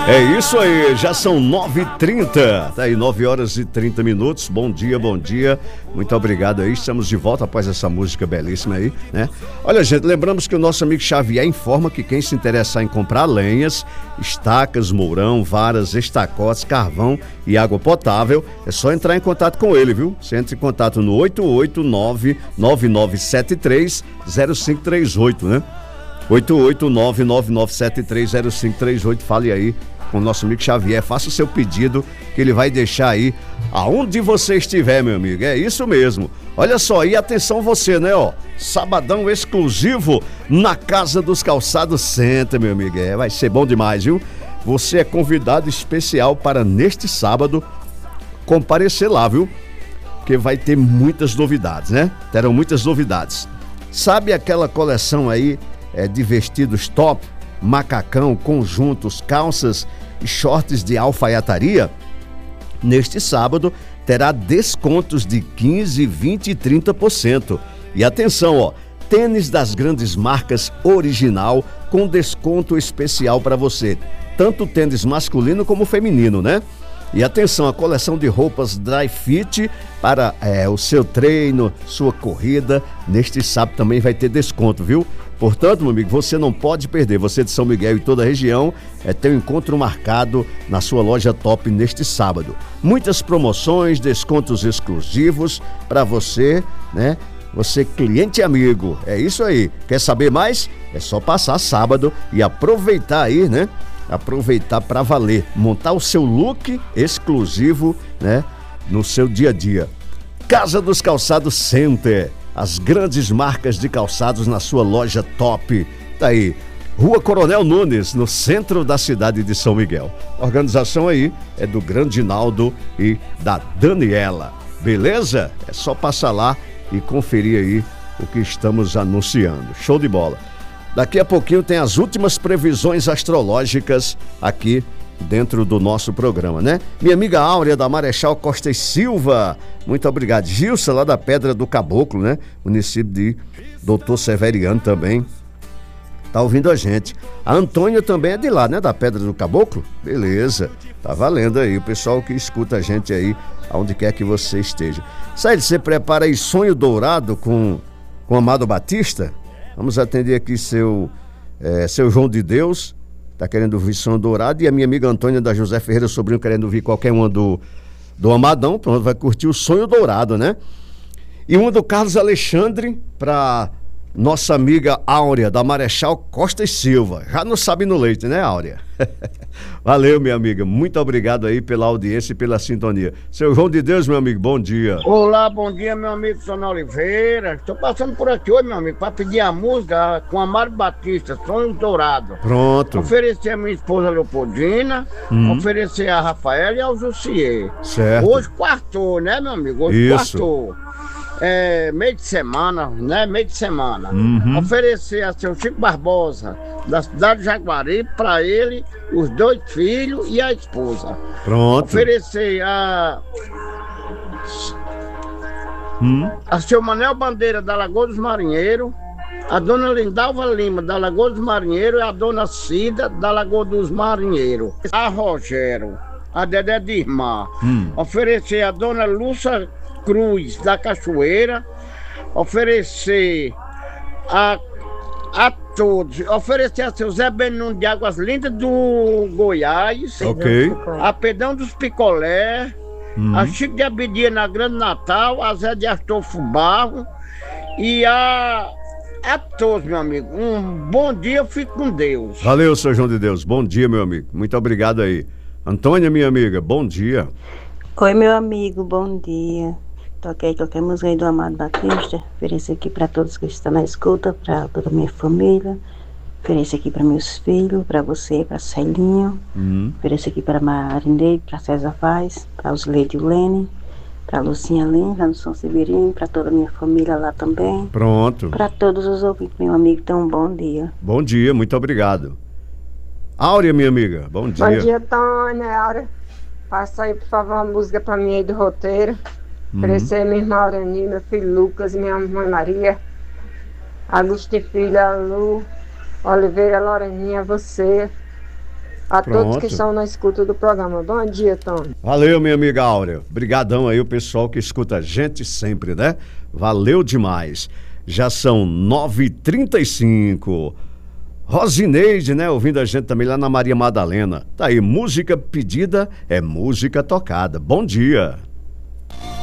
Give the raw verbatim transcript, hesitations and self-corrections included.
É isso aí, já são nove e trinta, tá aí, nove horas e trinta minutos. Bom dia, bom dia, muito obrigado aí, estamos de volta após essa música belíssima aí, né? Olha, gente, lembramos que o nosso amigo Xavier informa que quem se interessar em comprar lenhas, estacas, mourão, varas, estacotes, carvão e água potável, é só entrar em contato com ele, viu? Você entra em contato no oito oito nove, nove nove sete três, zero cinco três oito, né? oito oito nove, nove nove sete três, zero cinco três oito, fale aí com o nosso amigo Xavier, faça o seu pedido que ele vai deixar aí aonde você estiver, meu amigo, é isso mesmo. Olha só, e atenção você, né, ó, sabadão exclusivo na Casa dos Calçados Center, meu amigo, é, vai ser bom demais, viu? Você é convidado especial para neste sábado comparecer lá, viu? Porque vai ter muitas novidades, né? Terão muitas novidades. Sabe aquela coleção aí é, de vestidos top? Macacão, conjuntos, calças e shorts de alfaiataria? Neste sábado terá descontos de quinze, vinte e trinta por cento. E atenção, ó, tênis das grandes marcas original com desconto especial para você. Tanto tênis masculino como feminino, né? E atenção, a coleção de roupas dry fit para é, o seu treino, sua corrida, neste sábado também vai ter desconto, viu? Portanto, meu amigo, você não pode perder. Você de São Miguel e toda a região é, tem um encontro marcado na sua loja top neste sábado. Muitas promoções, descontos exclusivos para você, né? Você cliente amigo, é isso aí. Quer saber mais? É só passar sábado e aproveitar aí, né? Aproveitar para valer, montar o seu look exclusivo, né, no seu dia a dia. Casa dos Calçados Center, as grandes marcas de calçados na sua loja top. Tá aí, Rua Coronel Nunes, no centro da cidade de São Miguel. A organização aí é do Grande Naldo e da Daniela. Beleza? É só passar lá e conferir aí o que estamos anunciando. Show de bola. Daqui a pouquinho tem as últimas previsões astrológicas aqui dentro do nosso programa, né? Minha amiga Áurea da Marechal Costa e Silva, muito obrigado. Gilsa lá da Pedra do Caboclo, né? Município de Doutor Severiano também tá ouvindo a gente. A Antônia também é de lá, né? Da Pedra do Caboclo? Beleza, tá valendo aí. O pessoal que escuta a gente aí, aonde quer que você esteja. Saíde, você prepara aí Sonho Dourado com, com Amado Batista? Vamos atender aqui seu, é, seu João de Deus, tá querendo ouvir Sonho Dourado, e a minha amiga Antônia da José Ferreira Sobrinho querendo ouvir qualquer uma do, do Amadão. Pronto, vai curtir o Sonho Dourado, né? E uma do Carlos Alexandre para nossa amiga Áurea da Marechal Costa e Silva. Já não sabe no leite, né, Áurea? Valeu, minha amiga, muito obrigado aí pela audiência e pela sintonia. Seu João de Deus, meu amigo, bom dia. Olá, bom dia, meu amigo Sono Oliveira. Estou passando por aqui hoje, meu amigo, para pedir a música com Amado Batista, Sonho Dourado. Pronto. Oferecer a minha esposa Leopoldina, hum. oferecer a Rafaela e ao Jussier. Certo. Hoje quartou, né, meu amigo? Hoje Isso. quartou. É, meio de semana, né? Meio de semana. Uhum. Oferecer a seu Chico Barbosa, da cidade de Jaguaribe, para ele, os dois filhos e a esposa. Pronto. Oferecer a. Hum. A seu Manel Bandeira, da Lagoa dos Marinheiros, a dona Lindalva Lima, da Lagoa dos Marinheiros, e a dona Cida, da Lagoa dos Marinheiros. A Rogério, a Dedé de Irmã. Hum. Oferecer a dona Lúcia Cruz da Cachoeira, oferecer a, a todos, oferecer a seu Zé Benum de Águas Lindas do Goiás, ok, a Pedão dos Picolé, hum. a Chico de Abidia na Grande Natal, a Zé de Astolfo Barro e a a todos, meu amigo. Um bom dia, fique com Deus. Valeu, seu João de Deus, bom dia, meu amigo, muito obrigado aí. Antônia, minha amiga, bom dia. Oi, meu amigo, bom dia. Toquei qualquer música aí do Amado Batista. Ofereço aqui para todos que estão na escuta, para toda a minha família. Ofereço aqui para meus filhos, para você, para Celinho. Uhum. Ofereço aqui para Marinei, para César Vaz, para os Leite e o Lene, para Lucinha Lins, lá no São Severino, para toda a minha família lá também. Pronto. Para todos os ouvintes, meu amigo, então um bom dia. Bom dia, muito obrigado. Áurea, minha amiga, bom dia. Bom dia, Tônia, Áurea. Passa aí, por favor, uma música para mim aí do roteiro. Uhum. Oferecer minha irmã Aurani, meu filho Lucas e minha mãe Maria. Augusto e filha Lu, Oliveira, Loreninha, você. A Pronto. todos que estão na escuta do programa. Bom dia, Tom. Valeu, minha amiga Áurea. Obrigadão aí o pessoal que escuta a gente sempre, né? Valeu demais. Já são nove e trinta e cinco. Rosineide, né? Ouvindo a gente também lá na Maria Madalena. Tá aí, música pedida é música tocada. Bom dia.